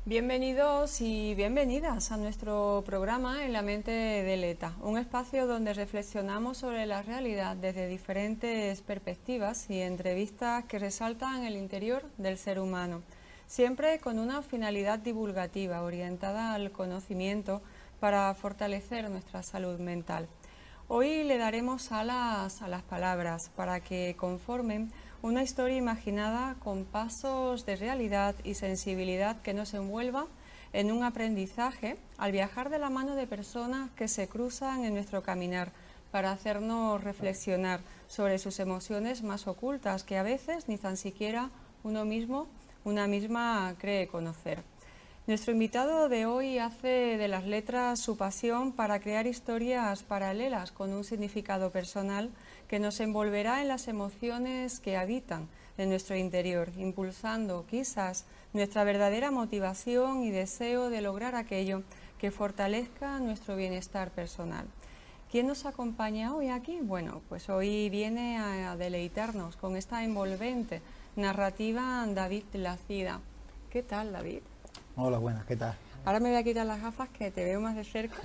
Bienvenidos y bienvenidas a nuestro programa En la mente del ETA, un espacio donde reflexionamos sobre la realidad desde diferentes perspectivas y entrevistas que resaltan el interior del ser humano, siempre con una finalidad divulgativa orientada al conocimiento para fortalecer nuestra salud mental. Hoy le daremos alas a las palabras para que conformen una historia imaginada con pasos de realidad y sensibilidad que nos envuelva en un aprendizaje al viajar de la mano de personas que se cruzan en nuestro caminar para hacernos reflexionar sobre sus emociones más ocultas que a veces ni tan siquiera uno mismo, una misma cree conocer. Nuestro invitado de hoy hace de las letras su pasión para crear historias paralelas con un significado personal que nos envolverá en las emociones que habitan en nuestro interior, impulsando quizás nuestra verdadera motivación y deseo de lograr aquello que fortalezca nuestro bienestar personal. ¿Quién nos acompaña hoy aquí? Bueno, pues hoy viene a deleitarnos con esta envolvente narrativa David Lacida. ¿Qué tal, David? Hola, buenas, ¿qué tal? Ahora me voy a quitar las gafas que te veo más de cerca.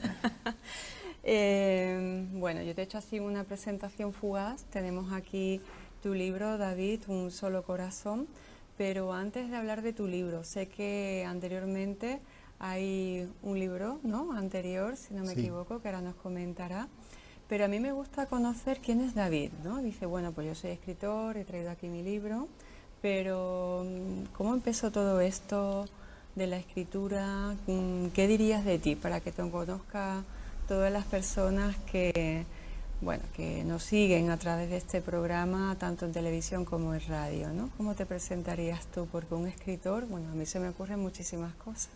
Bueno, yo te he hecho así una presentación fugaz. Tenemos aquí tu libro, David, Un solo corazón. Pero antes de hablar de tu libro, sé que anteriormente hay un libro, ¿no? Anterior, si no me equivoco, que ahora nos comentará. Pero a mí me gusta conocer quién es David, ¿no? Dice, bueno, pues yo soy escritor, he traído aquí mi libro, pero ¿cómo empezó todo esto de la escritura? ¿Qué dirías de ti para que te conozca todas las personas que, bueno, que nos siguen a través de este programa, tanto en televisión como en radio, ¿no? ¿Cómo te presentarías tú? Porque un escritor, bueno, a mí se me ocurren muchísimas cosas.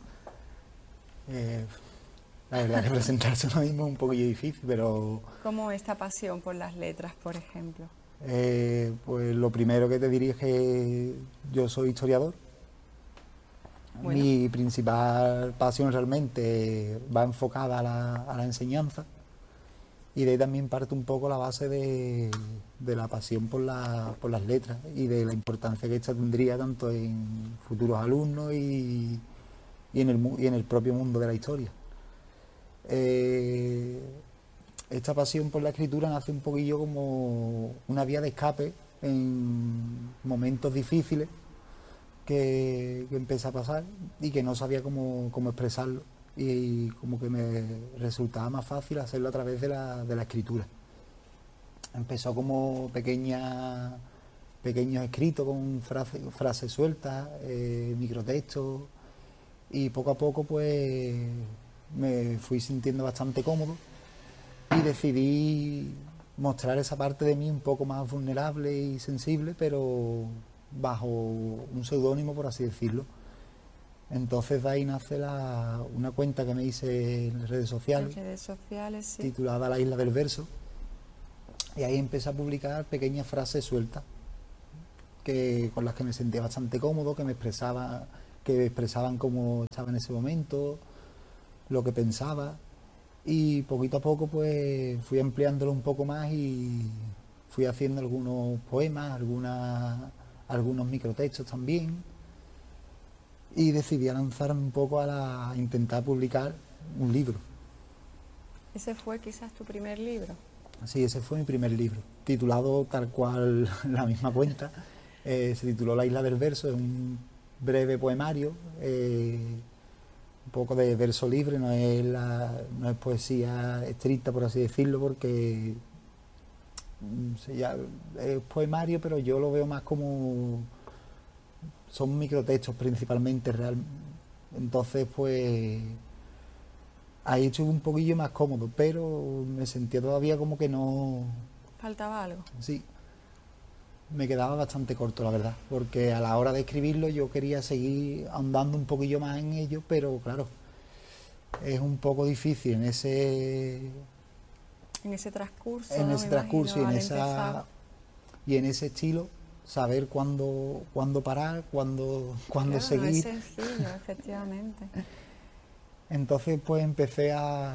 La verdad que presentarse ahora mismo es un poquillo difícil, pero... ¿Cómo esta pasión por las letras, por ejemplo? Pues lo primero que te diría es que yo soy historiador. Bueno. Mi principal pasión realmente va enfocada a la enseñanza, y de ahí también parte un poco la base de la pasión por las letras y de la importancia que esta tendría tanto en futuros alumnos y en el propio mundo de la historia. Esta pasión por la escritura nace un poquillo como una vía de escape en momentos difíciles que empecé a pasar y que no sabía cómo expresarlo, y como que me resultaba más fácil hacerlo a través de la escritura. Empezó como pequeños escritos con frases sueltas, microtextos, y poco a poco pues me fui sintiendo bastante cómodo y decidí mostrar esa parte de mí un poco más vulnerable y sensible, pero bajo un seudónimo, por así decirlo. Entonces de ahí nace una cuenta que me hice en redes sociales, Sí. titulada La Isla del Verso, y ahí empecé a publicar pequeñas frases sueltas con las que me sentía bastante cómodo, que expresaban cómo estaba en ese momento, lo que pensaba, y poquito a poco pues fui ampliándolo un poco más y fui haciendo algunos poemas, algunos microtextos también, y decidí lanzarme un poco a intentar publicar un libro. ¿Ese fue quizás tu primer libro? Sí, ese fue mi primer libro, titulado tal cual la misma cuenta. Se tituló La Isla del Verso, es un breve poemario, un poco de verso libre, no es poesía estricta, por así decirlo, porque es poemario, pero yo lo veo más como... son microtextos principalmente, entonces pues ahí estuve un poquillo más cómodo, pero me sentía todavía como que no... ¿Faltaba algo? Sí, me quedaba bastante corto, la verdad, porque a la hora de escribirlo yo quería seguir ahondando un poquillo más en ello, pero claro, es un poco difícil en ese transcurso, en ¿no? ese Me transcurso imagino, y en ese estilo, saber cuándo parar, cuándo claro, seguir. No es sencillo, efectivamente. Entonces pues empecé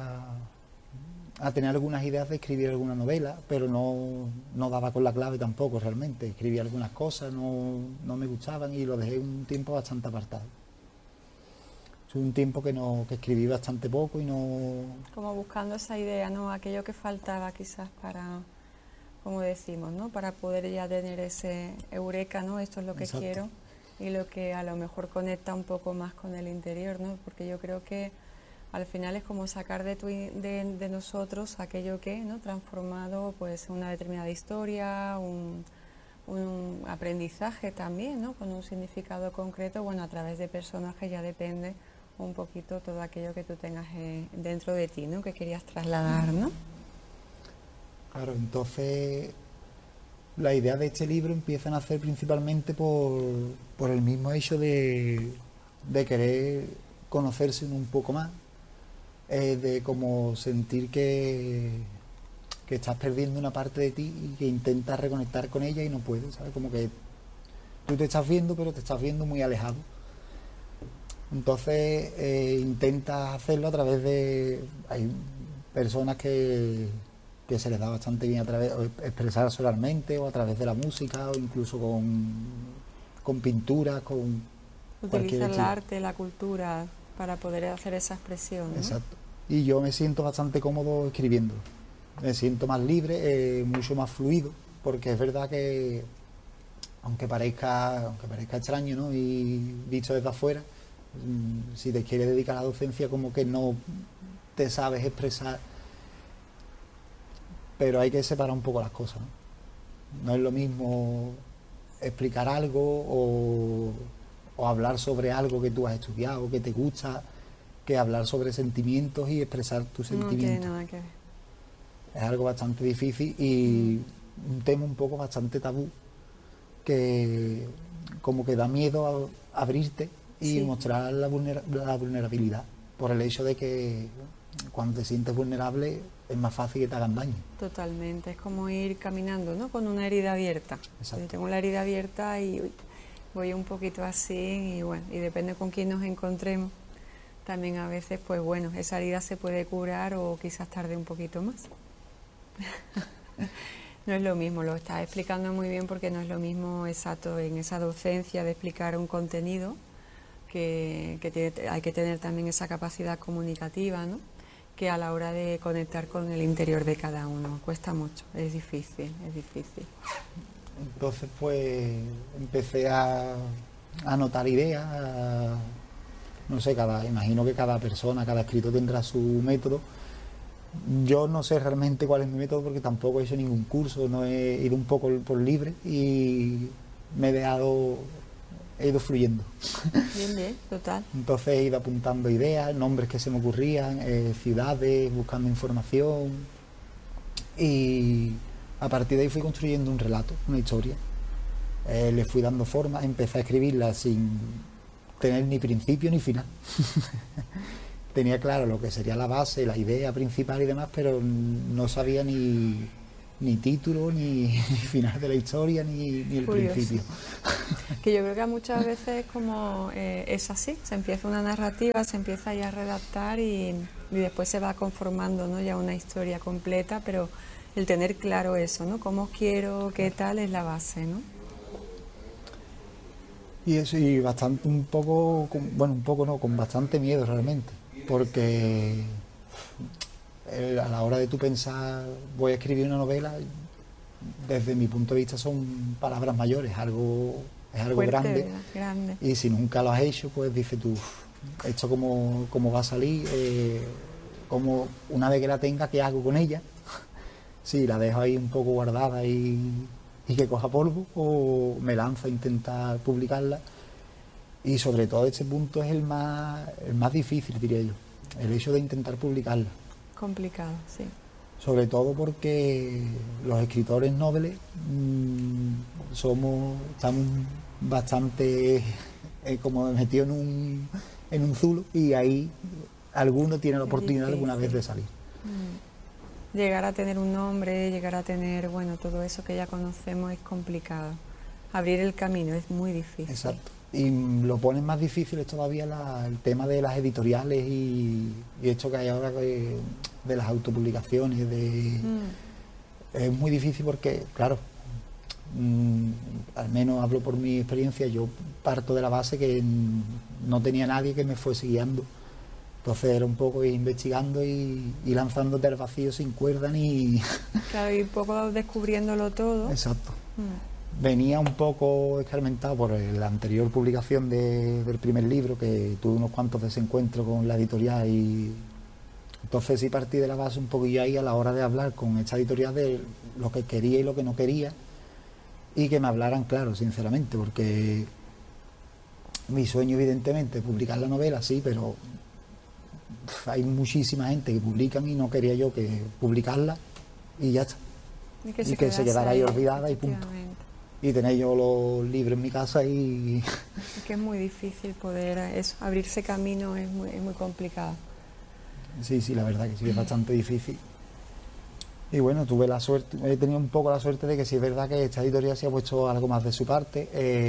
a tener algunas ideas de escribir alguna novela, pero no daba con la clave tampoco realmente. Escribí algunas cosas, no me gustaban y lo dejé un tiempo bastante apartado. Tuve un tiempo que escribí bastante poco y no... Como buscando esa idea, ¿no? Aquello que faltaba quizás para, como decimos, ¿no? Para poder ya tener ese eureka, ¿no? Esto es lo que Exacto. quiero, y lo que a lo mejor conecta un poco más con el interior, ¿no? Porque yo creo que al final es como sacar de nosotros aquello que, ¿no? Transformado pues en una determinada historia, un aprendizaje también, ¿no? Con un significado concreto, bueno, a través de personajes ya depende un poquito todo aquello que tú tengas dentro de ti, ¿no? Que querías trasladar, ¿no? Claro, entonces la idea de este libro empieza a nacer principalmente por el mismo hecho de querer conocerse un poco más, de como sentir que estás perdiendo una parte de ti y que intentas reconectar con ella y no puedes, ¿sabes? Como que tú te estás viendo, pero te estás viendo muy alejado. Entonces intentas hacerlo a través de... Hay personas que se les da bastante bien a través expresarse oralmente o a través de la música o incluso con pinturas, con cualquier Utilizar el estilo. arte, la cultura para poder hacer esa expresión, ¿no? Exacto. Y yo me siento bastante cómodo escribiendo. Me siento más libre, mucho más fluido, porque es verdad que aunque parezca extraño, ¿no? Y visto desde afuera, si te quieres dedicar a la docencia como que no te sabes expresar, pero hay que separar un poco las cosas, ¿no? No es lo mismo explicar algo o hablar sobre algo que tú has estudiado, que te gusta, que hablar sobre sentimientos y expresar tus No tiene sentimientos. nada que ver. Es algo bastante difícil y un tema un poco bastante tabú, que como que da miedo a abrirte y Sí. mostrar la vulnerabilidad, por el hecho de que cuando te sientes vulnerable es más fácil que te hagan daño. Totalmente, es como ir caminando, ¿no? Con una herida abierta. Exacto. Yo tengo la herida abierta y voy un poquito así y bueno, y depende con quién nos encontremos. También a veces, pues bueno, esa herida se puede curar o quizás tarde un poquito más. No es lo mismo, lo estás explicando muy bien porque no es lo mismo exacto en esa docencia de explicar un contenido que hay que tener también esa capacidad comunicativa, ¿no? Que a la hora de conectar con el interior de cada uno. Cuesta mucho, es difícil, es difícil. Entonces pues empecé a anotar ideas, no sé, imagino que cada persona, cada escritor tendrá su método. Yo no sé realmente cuál es mi método porque tampoco he hecho ningún curso, no he ido un poco por libre y he ido fluyendo. Bien, bien, total. Entonces he ido apuntando ideas, nombres que se me ocurrían, ciudades, buscando información y a partir de ahí fui construyendo un relato, una historia. Le fui dando forma, empecé a escribirla sin tener ni principio ni final. Tenía claro lo que sería la base, la idea principal y demás, pero no sabía ni título, ni final de la historia, ni el Curioso. principio. Que yo creo que muchas veces como es así, se empieza una narrativa, se empieza ya a redactar y después se va conformando, ¿no? Ya una historia completa, pero el tener claro eso, ¿no? Cómo quiero, qué tal es la base, ¿no? Y eso, y bastante, un poco no, con bastante miedo realmente, porque a la hora de tú pensar, voy a escribir una novela, desde mi punto de vista son palabras mayores, es algo Fuerte, grande, ¿verdad? Grande. y si nunca lo has hecho, pues dices tú, esto cómo va a salir, como una vez que la tenga, ¿qué hago con ella? Si la dejo ahí un poco guardada y que coja polvo, o me lanzo a intentar publicarla. Y sobre todo este punto es el más difícil, diría yo, el hecho de intentar publicarla. Complicado, sí. Sobre todo porque los escritores nobles estamos bastante como metidos en un zulo y ahí alguno tiene la Es oportunidad alguna vez difícil. de salir. Llegar a tener un nombre, llegar a tener, bueno, todo eso que ya conocemos es complicado. Abrir el camino es muy difícil. Exacto. Y lo ponen más difícil es todavía el tema de las editoriales y esto que hay ahora de las autopublicaciones. Es muy difícil porque, claro, Al menos hablo por mi experiencia, yo parto de la base que no tenía nadie que me fuese guiando. Entonces era un poco ir investigando y lanzándote al vacío sin cuerda ni... Claro, y un poco descubriéndolo todo. Exacto. Venía un poco escarmentado por la anterior publicación del primer libro, que tuve unos cuantos desencuentros con la editorial, y entonces sí partí de la base un poquillo ahí a la hora de hablar con esta editorial de lo que quería y lo que no quería, y que me hablaran claro, sinceramente, porque mi sueño evidentemente es publicar la novela, sí, pero hay muchísima gente que publican y no quería yo que publicarla y ya está. Y que se quedara ahí olvidada y punto. Y tener yo los libros en mi casa y... Es que es muy difícil poder eso, abrirse camino, es muy complicado. Sí, la verdad que sí, es bastante difícil. Y bueno, tuve la suerte, he tenido un poco la suerte de que sí es verdad que esta editorial se ha puesto algo más de su parte.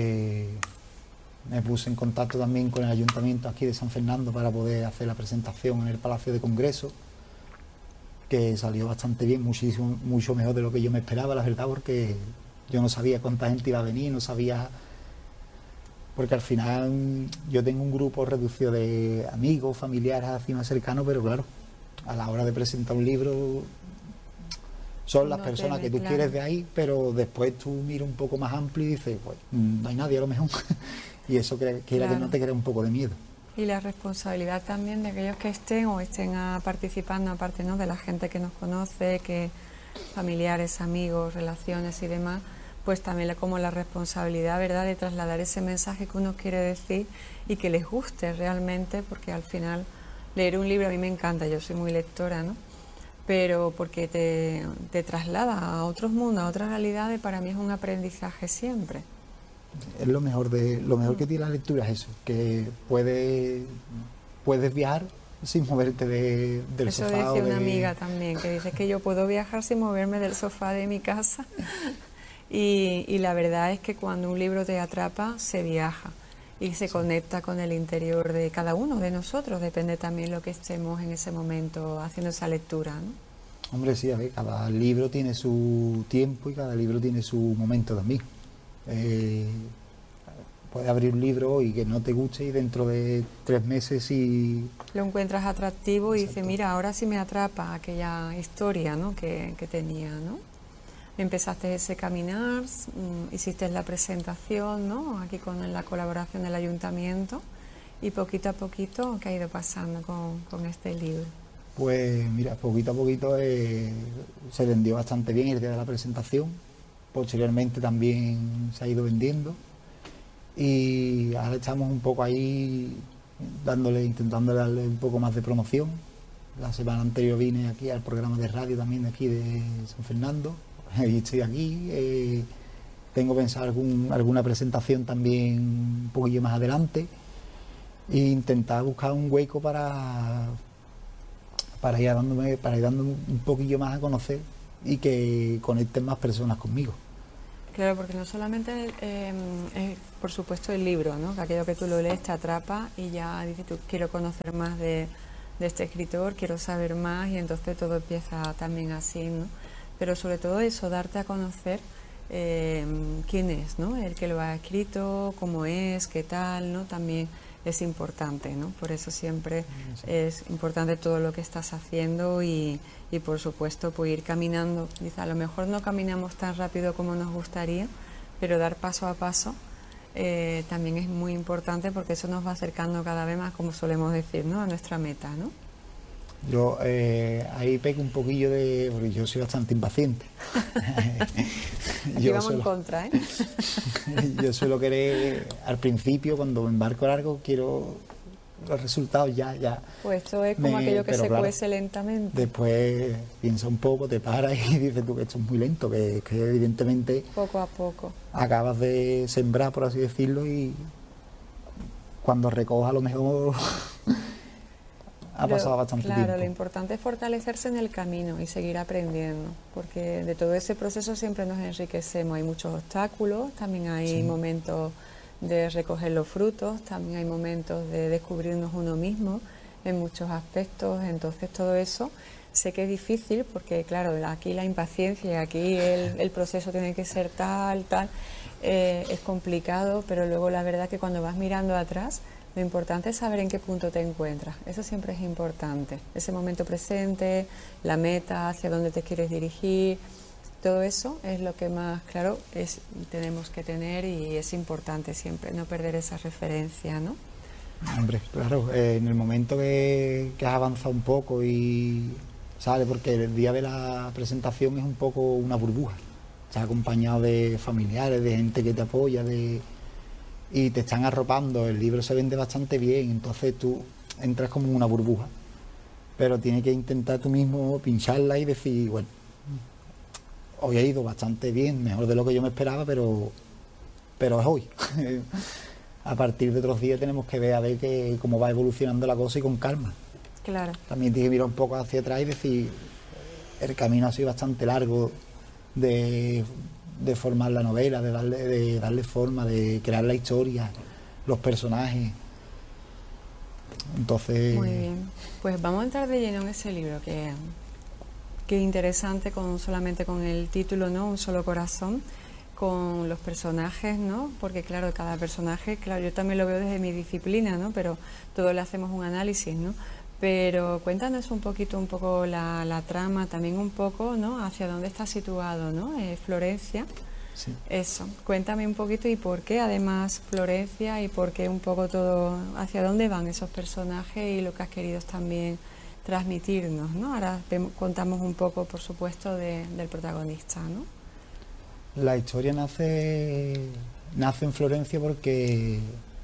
Me puse en contacto también con el ayuntamiento aquí de San Fernando para poder hacer la presentación en el Palacio de Congreso, que salió bastante bien, mucho mejor de lo que yo me esperaba, la verdad, porque yo no sabía cuánta gente iba a venir, no sabía... Porque al final yo tengo un grupo reducido de amigos, familiares, así más cercanos, pero claro, a la hora de presentar un libro son las personas que tú quieres de ahí, pero después tú miras un poco más amplio y dices, pues no hay nadie a lo mejor. Y eso quiera que no te crea un poco de miedo. Y la responsabilidad también de aquellos que estén participando, aparte, ¿no?, de la gente que nos conoce, que familiares, amigos, relaciones y demás, pues también como la responsabilidad, ¿verdad?, de trasladar ese mensaje que uno quiere decir y que les guste realmente, porque al final leer un libro a mí me encanta, yo soy muy lectora, ¿no?, pero porque te traslada a otros mundos, a otras realidades, para mí es un aprendizaje siempre. Es lo mejor que tiene la lectura, es eso, que puedes viajar sin moverte del sofá. Eso decía una amiga también, que dice que yo puedo viajar sin moverme del sofá de mi casa. Y la verdad es que cuando un libro te atrapa, se viaja y se conecta con el interior de cada uno de nosotros, depende también lo que estemos en ese momento haciendo esa lectura, ¿no? Hombre, sí, a ver, cada libro tiene su tiempo y cada libro tiene su momento también. Puedes abrir un libro y que no te guste y dentro de 3 meses y... Lo encuentras atractivo. Exacto. Y dices, mira, ahora sí me atrapa aquella historia, ¿no?, que tenía, ¿no? Empezaste ese caminar, hiciste la presentación, ¿no?, aquí con la colaboración del ayuntamiento, y poquito a poquito, ¿qué ha ido pasando con este libro? Pues mira, poquito a poquito se vendió bastante bien el día de la presentación. Posteriormente también se ha ido vendiendo y ahora estamos un poco ahí intentando darle un poco más de promoción. La semana anterior vine aquí al programa de radio también de aquí de San Fernando y estoy aquí. Tengo pensado alguna presentación también un poquillo más adelante e intentar buscar un hueco para ir dando un poquillo más a conocer y que conecten más personas conmigo. Claro, porque no solamente es, por supuesto, el libro, ¿no?, que aquello que tú lo lees te atrapa y ya dices tú, quiero conocer más de este escritor, quiero saber más, y entonces todo empieza también así, ¿no? Pero sobre todo eso, darte a conocer quién es, ¿no?, el que lo ha escrito, cómo es, qué tal, ¿no? También es importante, ¿no? Por eso siempre es importante todo lo que estás haciendo y por supuesto pues ir caminando. Dice, a lo mejor no caminamos tan rápido como nos gustaría, pero dar paso a paso también es muy importante, porque eso nos va acercando cada vez más, como solemos decir, ¿no?, a nuestra meta, ¿no? Yo ahí pego un poquillo porque yo soy bastante impaciente. Aquí vamos en contra, ¿eh? Yo suelo querer, al principio, cuando me embarco largo, quiero los resultados ya. Pues esto es como aquello que se cuece lentamente. Después piensa un poco, te paras y dices tú que esto es muy lento, que evidentemente poco a poco acabas de sembrar, por así decirlo, y cuando recojas a lo mejor... ha pasado bastante tiempo. Claro, lo importante es fortalecerse en el camino y seguir aprendiendo, porque de todo ese proceso siempre nos enriquecemos. Hay muchos obstáculos, también hay momentos de recoger los frutos, también hay momentos de descubrirnos uno mismo en muchos aspectos. Entonces todo eso sé que es difícil porque, claro, aquí la impaciencia, aquí el proceso tiene que ser tal, es complicado, pero luego la verdad que cuando vas mirando atrás, lo importante es saber en qué punto te encuentras. Eso siempre es importante. Ese momento presente, la meta, hacia dónde te quieres dirigir, todo eso es lo que más claro tenemos que tener y es importante siempre no perder esa referencia, ¿no? Hombre, claro, en el momento que has avanzado un poco y sale, porque el día de la presentación es un poco una burbuja. Estás acompañado de familiares, de gente que te apoya, y te están arropando. El libro se vende bastante bien, entonces tú entras como en una burbuja, pero tienes que intentar tú mismo pincharla y decir, bueno, hoy ha ido bastante bien, mejor de lo que yo me esperaba, pero es hoy. A partir de otros días tenemos que ver a ver cómo va evolucionando la cosa y con calma. Claro. También tienes que mirar un poco hacia atrás y decir, el camino ha sido bastante largo de formar la novela, de darle forma, de crear la historia, los personajes. Entonces... Muy bien. Pues vamos a entrar de lleno en ese libro, que es interesante solamente con el título, ¿no? Un solo corazón, con los personajes, ¿no? Porque claro, cada personaje, claro, yo también lo veo desde mi disciplina, ¿no? Pero todos le hacemos un análisis, ¿no? Pero cuéntanos un poco la trama, también un poco, ¿no? Hacia dónde está situado, ¿no? Florencia. Sí. Eso, cuéntame un poquito y por qué además Florencia y por qué un poco todo, hacia dónde van esos personajes y lo que has querido también transmitirnos, ¿no? Ahora contamos un poco, por supuesto, del protagonista, ¿no? La historia nace en Florencia porque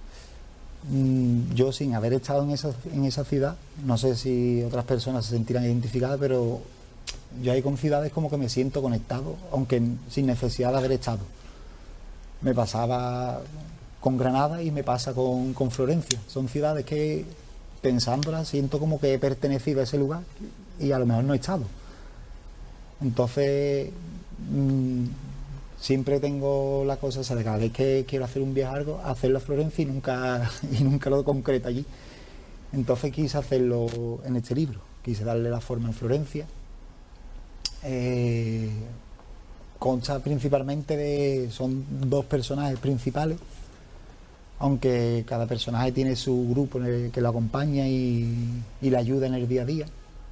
yo, sin haber estado en esa ciudad, no sé si otras personas se sentirán identificadas, pero yo hay con ciudades como que me siento conectado, aunque sin necesidad de haber estado. Me pasaba con Granada y me pasa con Florencia. Son ciudades que, pensándolas, siento como que he pertenecido a ese lugar y a lo mejor no he estado. Entonces, siempre tengo la cosa esa de cada vez que quiero hacer un viaje algo, hacerlo a Florencia y nunca lo concreto allí. Entonces quise hacerlo en este libro, quise darle la forma en Florencia. Consta principalmente son dos personajes principales, aunque cada personaje tiene su grupo en el que lo acompaña y le ayuda en el día a día.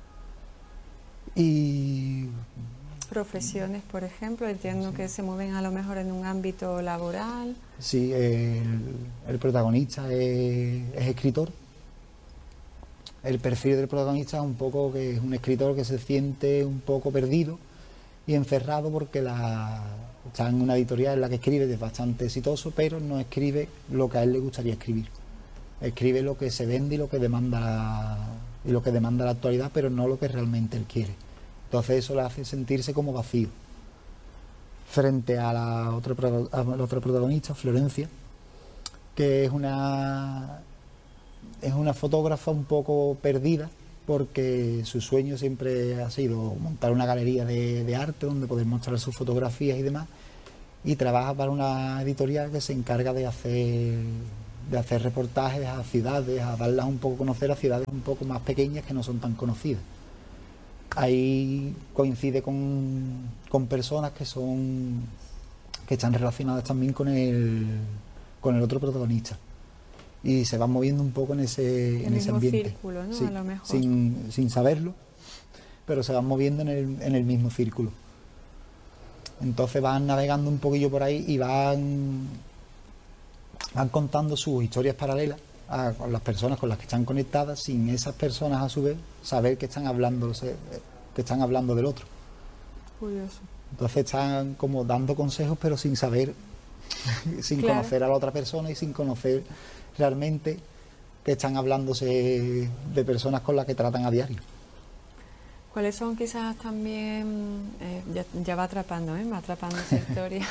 Y profesiones, por ejemplo, entiendo que se mueven a lo mejor en un ámbito laboral. Sí, el protagonista es escritor. El perfil del protagonista es un poco que es un escritor que se siente un poco perdido y encerrado porque está en una editorial en la que escribe, es bastante exitoso, pero no escribe lo que a él le gustaría escribir. Escribe lo que se vende y lo que demanda la actualidad, pero no lo que realmente él quiere. Entonces eso le hace sentirse como vacío. Frente a la otra protagonista, Florencia, que es una fotógrafa un poco perdida, porque su sueño siempre ha sido montar una galería de arte donde poder mostrar sus fotografías y demás, y trabaja para una editorial que se encarga de hacer reportajes a ciudades, a darlas un poco a conocer a ciudades un poco más pequeñas que no son tan conocidas. Ahí coincide con personas que están relacionadas también con el otro protagonista. Y se van moviendo un poco en ese ambiente. Círculo, ¿no? Sí, a lo mejor. sin saberlo, pero se van moviendo en el mismo círculo. Entonces van navegando un poquillo por ahí y van contando sus historias paralelas con las personas con las que están conectadas, sin esas personas a su vez saber que están hablando del otro. Curioso. Entonces están como dando consejos pero sin saber, sin Claro. conocer a la otra persona y sin conocer realmente que están hablándose de personas con las que tratan a diario. ¿Cuáles son quizás también, ya va atrapando esa historia,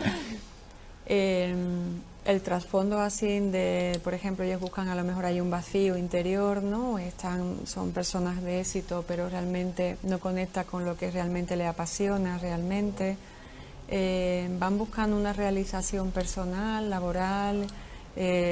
el trasfondo así de, por ejemplo, ellos buscan a lo mejor hay un vacío interior, ¿no? Son personas de éxito, pero realmente no conecta con lo que realmente le apasiona realmente. Van buscando una realización personal, laboral,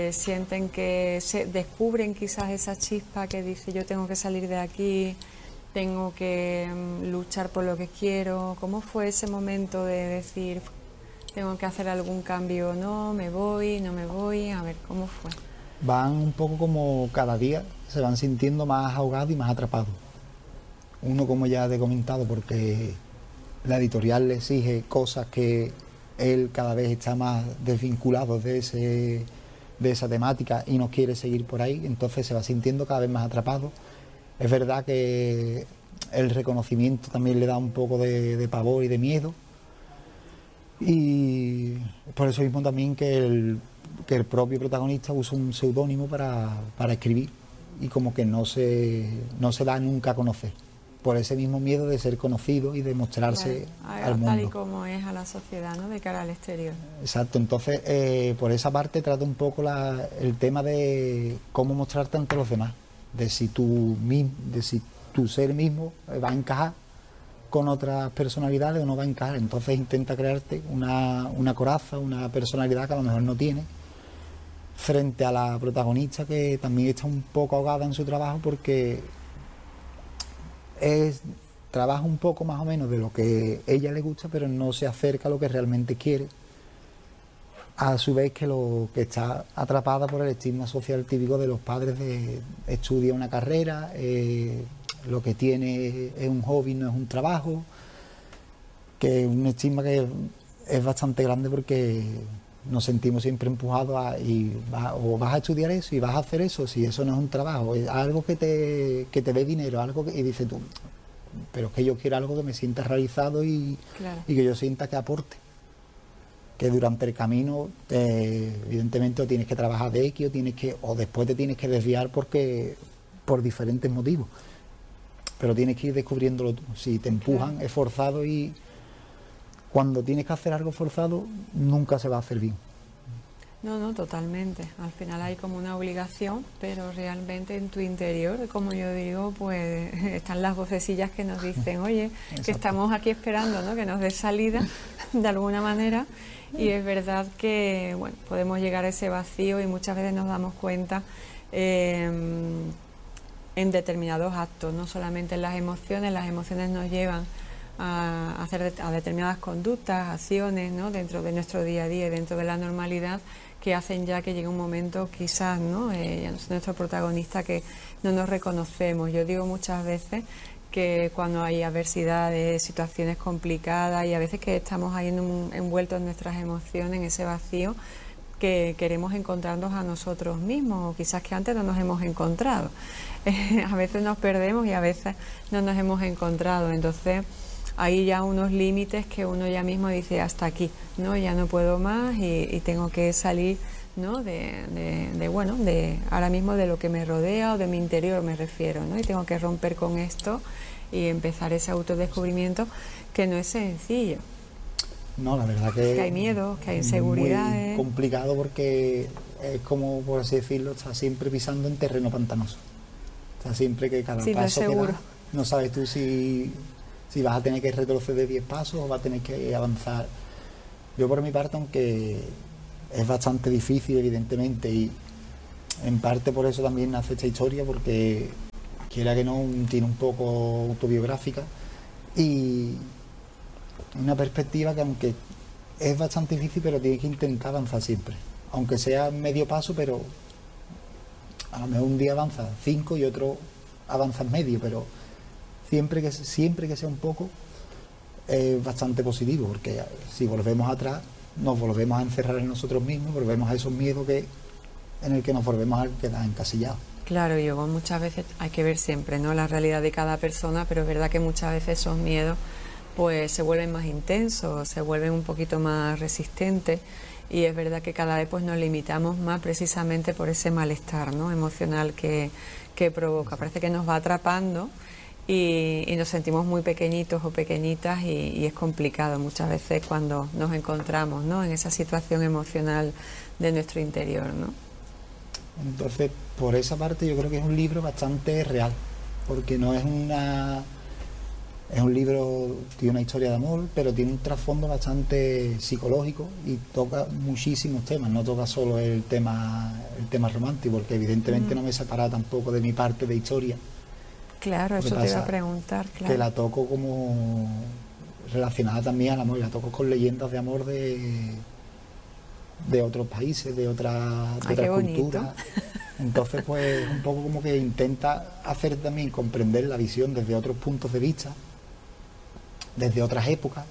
sienten que descubren quizás esa chispa que dice yo tengo que salir de aquí tengo que luchar por lo que quiero. ¿Cómo fue ese momento de decir, tengo que hacer algún cambio, no, me voy, no me voy? A ver, ¿cómo fue? Van un poco como cada día, se van sintiendo más ahogados y más atrapados. Uno, como ya te he comentado, porque la editorial le exige cosas que él cada vez está más desvinculado de esa temática y no quiere seguir por ahí, entonces se va sintiendo cada vez más atrapado. Es verdad que el reconocimiento también le da un poco de pavor y de miedo, y por eso mismo también que el propio protagonista usa un seudónimo para escribir, y como que no se da nunca a conocer, por ese mismo miedo de ser conocido y de mostrarse al mundo. Tal y como es a la sociedad, ¿no? De cara al exterior. Exacto, entonces por esa parte trata un poco el tema de cómo mostrarte ante los demás, de si tu ser mismo va a encajar con otras personalidades o no va a encajar. Entonces intenta crearte una coraza, una personalidad que a lo mejor no tiene, frente a la protagonista, que también está un poco ahogada en su trabajo, porque trabaja un poco más o menos de lo que ella le gusta, pero no se acerca a lo que realmente quiere, a su vez que está atrapada por el estigma social típico de los padres de estudia una carrera, lo que tiene es un hobby, no es un trabajo, que es un estigma que es bastante grande, porque nos sentimos siempre empujados o vas a estudiar eso y vas a hacer eso, si eso no es un trabajo, es algo que te dé dinero, y dices tú, pero es que yo quiero algo que me sienta realizado y que yo sienta que aporte, que durante el camino evidentemente o tienes que trabajar de X o después te tienes que desviar por diferentes motivos, pero tienes que ir descubriéndolo tú. Si te empujan es forzado, y cuando tienes que hacer algo forzado nunca se va a hacer bien. No, totalmente. Al final hay como una obligación, pero realmente en tu interior, como yo digo, pues están las vocecillas que nos dicen, oye, Exacto, que estamos aquí esperando, ¿no? Que nos dé salida de alguna manera. Y es verdad que, bueno, podemos llegar a ese vacío y muchas veces nos damos cuenta en determinados actos, no solamente en las emociones nos llevan a hacer a determinadas conductas, acciones, ¿no? Dentro de nuestro día a día y dentro de la normalidad, que hacen ya que llegue un momento, quizás, ¿no? Nuestro protagonista, que no nos reconocemos. Yo digo muchas veces que cuando hay adversidades, situaciones complicadas, y a veces que estamos ahí envueltos en nuestras emociones, en ese vacío, que queremos encontrarnos a nosotros mismos, o quizás que antes no nos hemos encontrado. A veces nos perdemos y a veces no nos hemos encontrado. Entonces hay ya unos límites que uno ya mismo dice, hasta aquí, ¿no? Ya no puedo más y tengo que salir, ¿no? de ahora mismo de lo que me rodea, o de mi interior me refiero, ¿no? Y tengo que romper con esto y empezar ese autodescubrimiento, que no es sencillo. No, la verdad que hay miedo, que hay inseguridades. Muy complicado, porque es como, por así decirlo, estás siempre pisando en terreno pantanoso. O sea, siempre que cada paso que das, no sabes tú si vas a tener que retroceder 10 pasos o vas a tener que avanzar. Yo por mi parte, aunque es bastante difícil evidentemente, y en parte por eso también nace esta historia, porque quiera que no, tiene un poco autobiográfica y una perspectiva que, aunque es bastante difícil, pero tienes que intentar avanzar siempre, aunque sea medio paso, pero a lo mejor un día avanzas 5 y otro avanzas medio, pero siempre que sea un poco, es bastante positivo, porque si volvemos atrás nos volvemos a encerrar en nosotros mismos, volvemos a esos miedos en el que nos volvemos a quedar encasillados. Claro, y luego muchas veces hay que ver siempre, ¿no?, la realidad de cada persona, pero es verdad que muchas veces esos miedos pues se vuelven más intensos, se vuelven un poquito más resistentes, y es verdad que cada vez pues nos limitamos más, precisamente por ese malestar, ¿no?, emocional que provoca. Parece que nos va atrapando y nos sentimos muy pequeñitos o pequeñitas, y es complicado muchas veces cuando nos encontramos, ¿no?, en esa situación emocional de nuestro interior, ¿no? Entonces, por esa parte yo creo que es un libro bastante real, porque no es es un libro, tiene una historia de amor, pero tiene un trasfondo bastante psicológico y toca muchísimos temas, no toca solo el tema romántico, porque evidentemente no me he separado tampoco de mi parte de historia, Claro, Lo que eso te iba a pasa preguntar, que claro. la toco como relacionada también al amor, la toco con leyendas de amor de otros países, de Ay, otras qué bonito. culturas. Entonces, pues un poco como que intenta hacer también comprender la visión desde otros puntos de vista, desde otras épocas.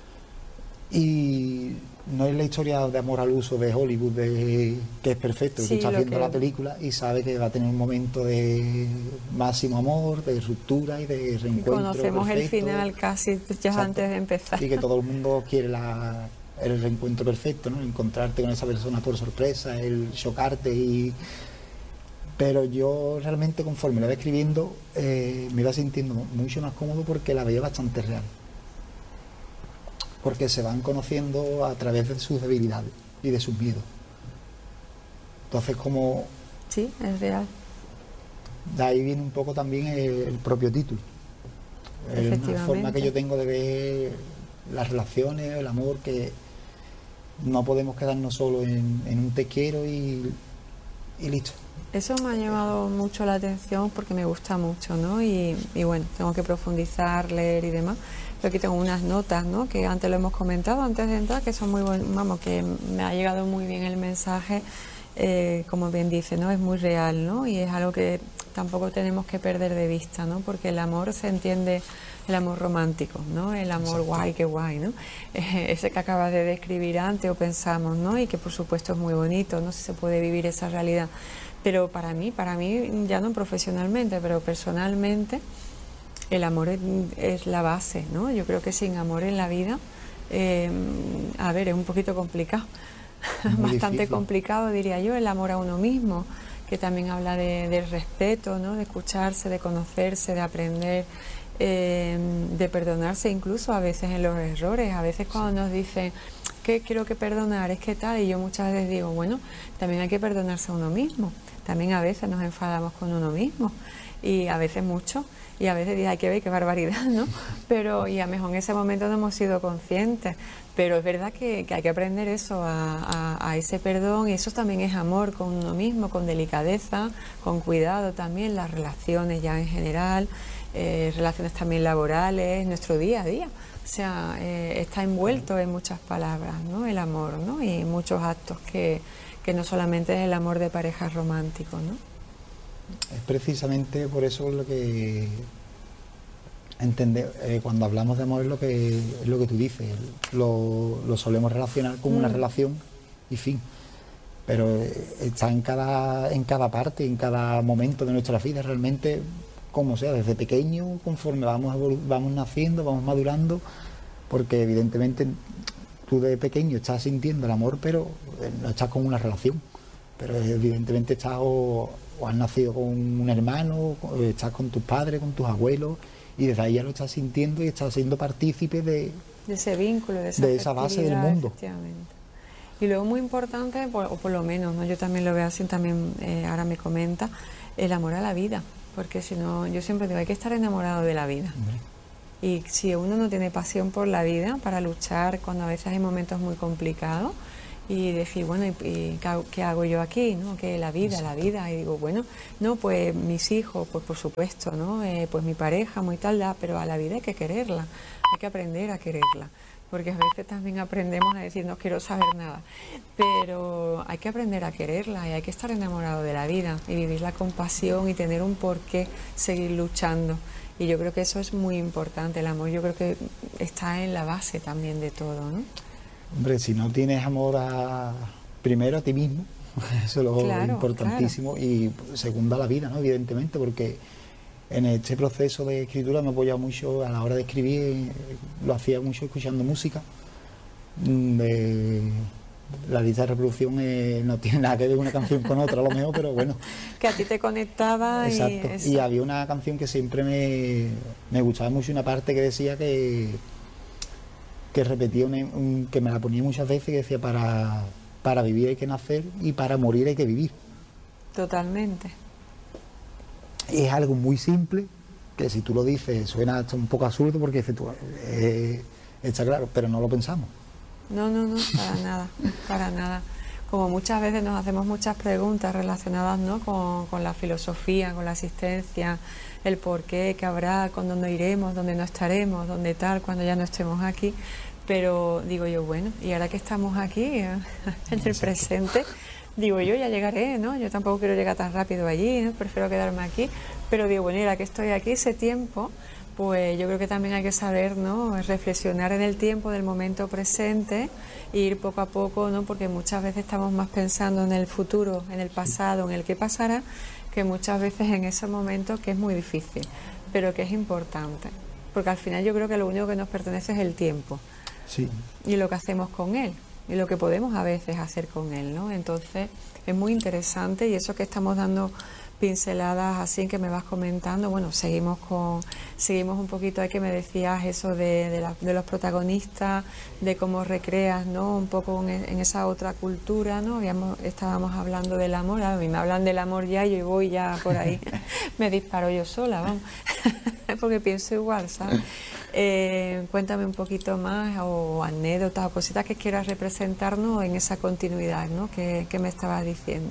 Y no es la historia de amor al uso de Hollywood, que es perfecto, que tú Sí, estás lo viendo la que... película y sabes que va a tener un momento de máximo amor, de ruptura y de Y reencuentro conocemos el perfecto. final casi ya Exacto. antes de empezar. Y que todo el mundo quiere el reencuentro perfecto, ¿no? Encontrarte con esa persona por sorpresa, el chocarte y... Pero yo realmente conforme la iba escribiendo me iba sintiendo mucho más cómodo porque la veía bastante real. Porque se van conociendo a través de sus debilidades y de sus miedos. Entonces, como Sí, es real, de ahí viene un poco también el propio título. Es una forma que yo efectivamente. tengo de ver las relaciones, el amor, que no podemos quedarnos solo en un te quiero y listo. Eso me ha llamado mucho la atención porque me gusta mucho, ¿no? Y bueno, tengo que profundizar, leer y demás. Pero aquí tengo unas notas, ¿no? Que antes lo hemos comentado, antes de entrar, que son muy buenas, vamos, que me ha llegado muy bien el mensaje, como bien dice, ¿no? Es muy real, ¿no? Y es algo que tampoco tenemos que perder de vista, ¿no? Porque el amor se entiende, el amor romántico, ¿no? El amor Exacto. guay, qué guay, ¿no? Ese que acabas de describir antes o pensamos, ¿no? Y que por supuesto es muy bonito, no sé si se puede vivir esa realidad. Pero para mí, ya no profesionalmente, pero personalmente, el amor es la base, ¿no? Yo creo que sin amor en la vida, a ver, es un poquito complicado, Muy bastante difícil. complicado, diría yo, el amor a uno mismo, que también habla del respeto, ¿no? De escucharse, de conocerse, de aprender, de perdonarse incluso a veces en los errores. A veces cuando nos dicen que quiero que perdonar, es que tal, y yo muchas veces digo, bueno, también hay que perdonarse a uno mismo. También a veces nos enfadamos con uno mismo y a veces mucho y a veces dices, hay que ver qué barbaridad, ¿no? Pero y a lo mejor en ese momento no hemos sido conscientes, pero es verdad que hay que aprender eso, a ese perdón, y eso también es amor con uno mismo, con delicadeza, con cuidado también, las relaciones ya en general, relaciones también laborales, nuestro día a día. O sea, está envuelto en muchas palabras, ¿no? El amor, ¿no? Y muchos actos que no solamente es el amor de pareja romántico, ¿no? Es precisamente por eso lo que cuando hablamos de amor es lo que tú dices, lo solemos relacionar con una relación y fin. Pero está en cada parte, en cada momento de nuestra vida, realmente, como sea, desde pequeño, conforme vamos naciendo, vamos madurando, porque evidentemente tú de pequeño estás sintiendo el amor, pero no estás con una relación. Pero evidentemente estás o has nacido con un hermano, o estás con tus padres, con tus abuelos, y desde ahí ya lo estás sintiendo y estás siendo partícipe de ese vínculo, de esa base del afectividad, mundo. efectivamente. Y luego muy importante, o por lo menos, ¿no? Yo también lo veo así, también ahora me comenta, el amor a la vida, porque si no, yo siempre digo, hay que estar enamorado de la vida. Hombre. Y si uno no tiene pasión por la vida, para luchar cuando a veces hay momentos muy complicados, y decir, bueno, ¿y qué hago yo aquí? ¿No? Que la vida. Y digo, bueno, no, pues mis hijos, pues por supuesto, ¿no? Pues mi pareja, muy tal, pero a la vida hay que quererla, hay que aprender a quererla. Porque a veces también aprendemos a decir, no quiero saber nada. Pero hay que aprender a quererla y hay que estar enamorado de la vida y vivirla con pasión y tener un porqué seguir luchando. Y yo creo que eso es muy importante. El amor yo creo que está en la base también de todo, ¿no? Hombre, si no tienes amor primero a ti mismo, eso es lo Claro, importantísimo, y segundo a la vida, ¿no? Evidentemente, porque en este proceso de escritura me he apoyado mucho a la hora de escribir, lo hacía mucho escuchando música. La lista de reproducción no tiene nada que ver una canción con otra, a lo mejor, pero bueno. Que a ti te conectaba Exacto. Y había una canción que siempre me gustaba mucho, una parte que decía que repetía, que me la ponía muchas veces, que decía, para vivir hay que nacer y para morir hay que vivir. Totalmente. Es algo muy simple, que si tú lo dices suena hasta un poco absurdo, porque dices tú, está claro, pero no lo pensamos. No, para nada, para nada. como muchas veces nos hacemos muchas preguntas relacionadas, ¿no?, con la filosofía, con la existencia, el por qué, qué habrá, cuándo no iremos, dónde no estaremos, dónde tal, cuando ya no estemos aquí. Pero digo yo, bueno, y ahora que estamos aquí, en el presente, digo yo, ya llegaré, ¿no? Yo tampoco quiero llegar tan rápido allí, ¿no? Prefiero quedarme aquí. Pero digo, bueno, y ahora que estoy aquí, ese tiempo, pues yo creo que también hay que saber, ¿no?, reflexionar en el tiempo del momento presente e ir poco a poco, ¿no?, porque muchas veces estamos más pensando en el futuro, en el pasado, en el que pasará, que muchas veces en ese momento, que es muy difícil, pero que es importante. Porque al final yo creo que lo único que nos pertenece es el tiempo. Sí. Y lo que hacemos con él, y lo que podemos a veces hacer con él, ¿no? Entonces es muy interesante, y eso que estamos dando pinceladas así que me vas comentando, bueno, seguimos un poquito ahí, que me decías eso de los protagonistas, de cómo recreas, ¿no?, un poco en esa otra cultura, ¿no? Estábamos hablando del amor, a mí me hablan del amor ya y yo voy ya por ahí, me disparo yo sola, vamos, porque pienso igual, ¿sabes? Cuéntame un poquito más, o anécdotas o cositas que quieras representarnos en esa continuidad, ¿no?, que me estabas diciendo.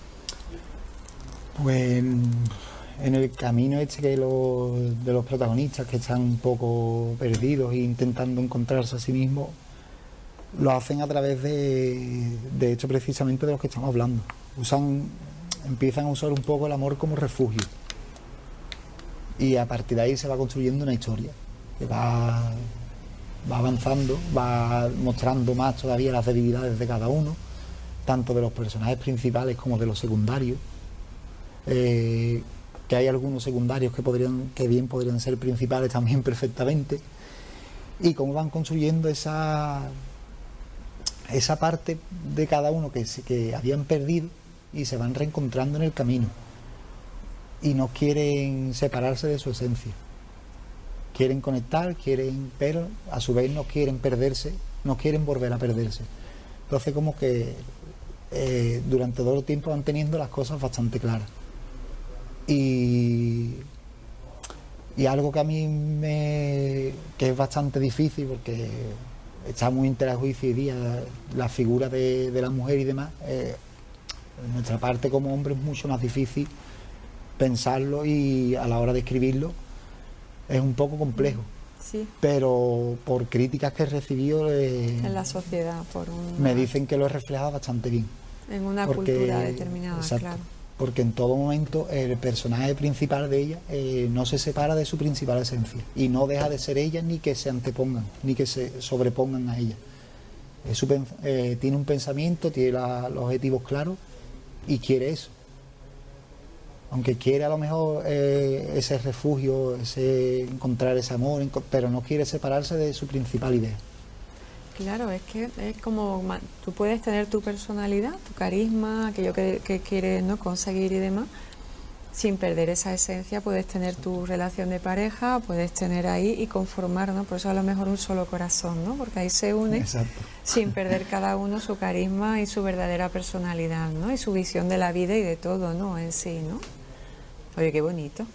Pues en el camino de los protagonistas, que están un poco perdidos e intentando encontrarse a sí mismos, lo hacen a través de hecho precisamente de los que estamos hablando. Empiezan a usar un poco el amor como refugio, y a partir de ahí se va construyendo una historia que va avanzando, va mostrando más todavía las debilidades de cada uno, tanto de los personajes principales como de los secundarios. Que hay algunos secundarios que bien podrían ser principales también perfectamente, y cómo van construyendo esa parte de cada uno que habían perdido, y se van reencontrando en el camino, y no quieren separarse de su esencia, quieren conectar, pero a su vez no quieren perderse, no quieren volver a perderse. Entonces como que durante todo el tiempo van teniendo las cosas bastante claras. Y algo que a mí que es bastante difícil, porque está muy interjuicio hoy día la figura de la mujer y demás, en nuestra parte como hombre es mucho más difícil pensarlo, y a la hora de escribirlo es un poco complejo. Sí. Pero por críticas que he recibido en la sociedad, me dicen que lo he reflejado bastante bien. En una cultura determinada, exacto, claro. Porque en todo momento el personaje principal de ella no se separa de su principal esencia, y no deja de ser ella, ni que se antepongan, ni que se sobrepongan a ella. Tiene un pensamiento, tiene los objetivos claros, y quiere eso. Aunque quiere a lo mejor ese refugio, encontrar ese amor, pero no quiere separarse de su principal idea. Claro, es que es como tú puedes tener tu personalidad, tu carisma, aquello que quieres, ¿no?, conseguir y demás, sin perder esa esencia. Puedes tener tu relación de pareja, puedes tener ahí y conformar, ¿no? Por eso a lo mejor un solo corazón, ¿no? Porque ahí se une. Exacto. Sin perder cada uno su carisma y su verdadera personalidad, ¿no? Y su visión de la vida y de todo, ¿no?, en sí, ¿no? Oye, qué bonito.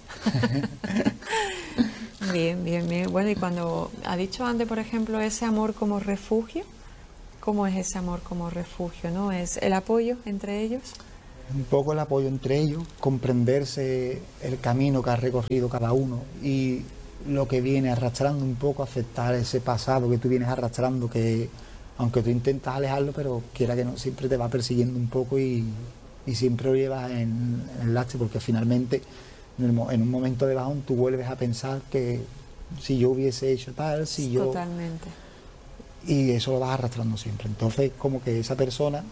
Bien, bien, bien. Bueno, y cuando ha dicho antes, por ejemplo, ese amor como refugio, ¿cómo es ese amor como refugio, no? ¿Es el apoyo entre ellos? Un poco el apoyo entre ellos, comprenderse el camino que ha recorrido cada uno, y lo que viene arrastrando un poco, aceptar ese pasado que tú vienes arrastrando, que aunque tú intentas alejarlo, pero quiera que no, siempre te va persiguiendo un poco, y siempre lo llevas en el lastre, porque finalmente en un momento de bajón tú vuelves a pensar que si yo hubiese hecho tal, si yo... Totalmente. Y eso lo vas arrastrando siempre. Entonces como que esa persona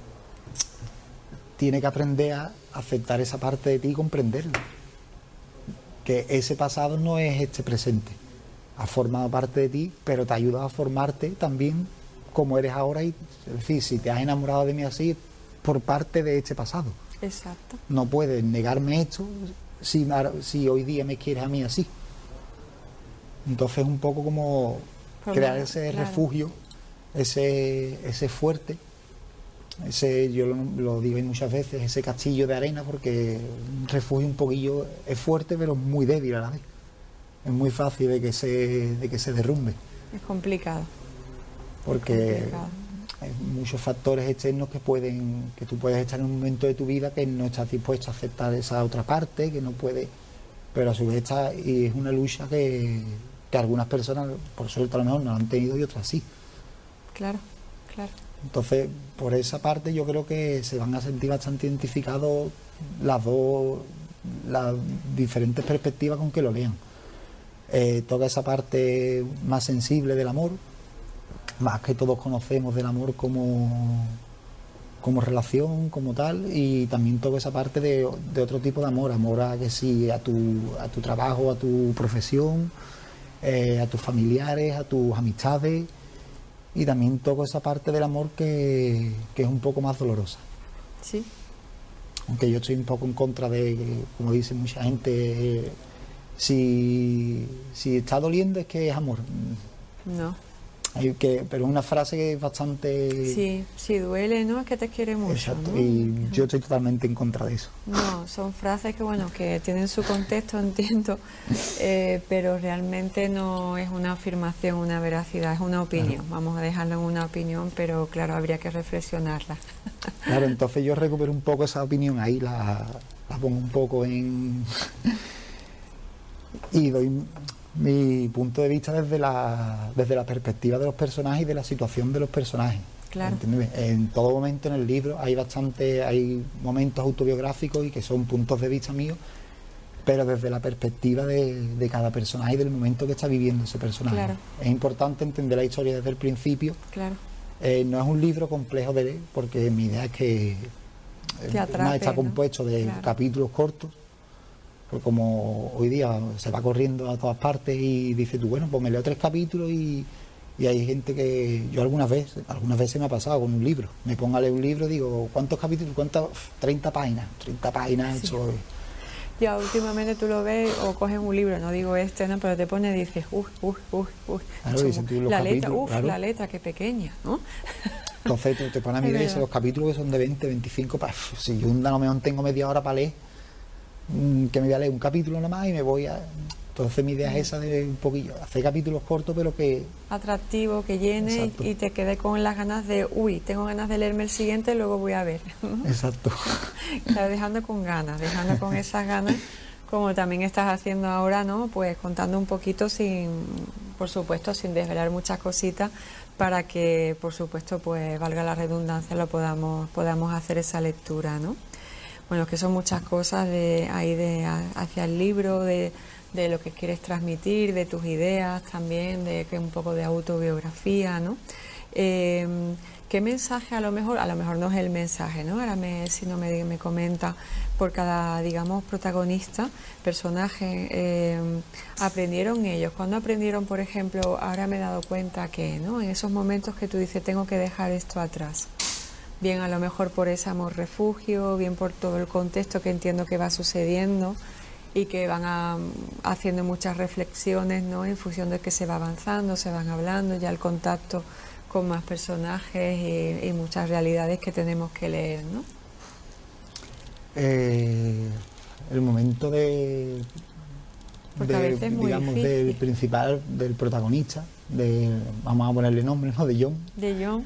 tiene que aprender a aceptar esa parte de ti y comprenderlo. Que ese pasado no es este presente. Ha formado parte de ti, pero te ayuda a formarte también como eres ahora. Es decir, si te has enamorado de mí así, por parte de este pasado. Exacto. No puedes negarme esto si hoy día me quieres a mí así. Entonces un poco como crear ese refugio, ese fuerte, yo lo digo muchas veces, ese castillo de arena, porque un refugio un poquillo es fuerte, pero es muy débil a la vez. Es muy fácil de que se derrumbe. Es complicado. Porque hay muchos factores externos que tú puedes estar en un momento de tu vida que no estás dispuesto a aceptar esa otra parte, que no puedes, pero a su vez y es una lucha que algunas personas, por suerte a lo mejor no la han tenido y otras sí. Claro, claro. Entonces, por esa parte yo creo que se van a sentir bastante identificados las diferentes perspectivas con que lo lean. Toca esa parte más sensible del amor, más que todos conocemos del amor como relación, como tal, y también toca esa parte de otro tipo de amor a que sí, a tu trabajo, a tu profesión, a tus familiares, a tus amistades, y también toco esa parte del amor que es un poco más dolorosa. Sí. Aunque yo estoy un poco en contra de, como dice mucha gente, si está doliendo es que es amor. No. Pero es una frase que es bastante... Sí, si duele, ¿no? Es que te quiere mucho. Exacto, ¿no? y yo estoy totalmente en contra de eso. No, son frases que, bueno, que tienen su contexto, entiendo, pero realmente no es una afirmación, una veracidad, es una opinión. Claro. Vamos a dejarlo en una opinión, pero claro, habría que reflexionarla. Claro, entonces yo recupero un poco esa opinión ahí, la pongo un poco en... y doy mi punto de vista desde la perspectiva de los personajes y de la situación de los personajes. Claro. ¿Entiendes? En todo momento en el libro hay momentos autobiográficos y que son puntos de vista míos, pero desde la perspectiva de cada personaje y del momento que está viviendo ese personaje. Claro. Es importante entender la historia desde el principio. Claro. No es un libro complejo de leer, porque mi idea es que está compuesto de claro. capítulos cortos. Pues como hoy día se va corriendo a todas partes y dices tú, bueno, pues me leo 3 capítulos y hay gente que... Yo algunas veces me ha pasado con un libro. Me pongo a leer un libro y digo, ¿cuántos capítulos? 30 páginas. 30 páginas, sí. Eso es... Ya últimamente tú lo ves o coges un libro, no digo ¿no? Pero te pone y dices, Claro, la letra, claro. La letra, qué pequeña, ¿no? Entonces te pones a mirar y los capítulos que son de 20, 25, si yo a lo mejor tengo media hora para leer, que me voy a leer un capítulo nomás y me voy a... Entonces mi idea es esa de un poquillo, hacer capítulos cortos pero que... Atractivo, que llene. Exacto. Y te quede con las ganas de, tengo ganas de leerme el siguiente, luego voy a ver. Exacto. Estás dejando con esas ganas, como también estás haciendo ahora, ¿no? Pues contando un poquito por supuesto, sin desvelar muchas cositas, para que, por supuesto, pues valga la redundancia, lo podamos hacer esa lectura, ¿no? Bueno, que son muchas cosas hacia el libro, de lo que quieres transmitir, de tus ideas también, de que un poco de autobiografía, ¿no? ¿Qué mensaje a lo mejor no es el mensaje, ¿no? Ahora si no me comenta por cada, digamos, protagonista, personaje, aprendieron ellos. ¿Cuándo aprendieron, por ejemplo, ahora me he dado cuenta que, ¿no? En esos momentos que tú dices, tengo que dejar esto atrás. Bien, a lo mejor por ese amor refugio, bien por todo el contexto que entiendo que va sucediendo y que van haciendo muchas reflexiones, ¿no? En función de que se va avanzando, se van hablando, ya el contacto con más personajes y muchas realidades que tenemos que leer, ¿no? El momento digamos, del principal, del protagonista, vamos a ponerle nombre, ¿no? De John. De John.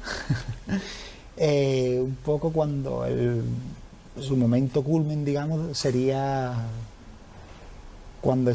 Un poco cuando su momento culmen, digamos, sería cuando